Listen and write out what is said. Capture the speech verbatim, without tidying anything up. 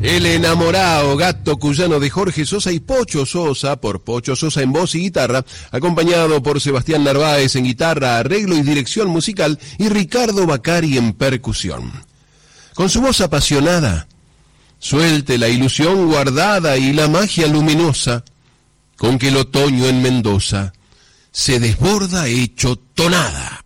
El enamorado gato cuyano de Jorge Sosa y Pocho Sosa, por Pocho Sosa en voz y guitarra, acompañado por Sebastián Narváez en guitarra, arreglo y dirección musical, y Ricardo Bacari en percusión. Con su voz apasionada, suelte la ilusión guardada y la magia luminosa, con que el otoño en Mendoza se desborda hecho tonada.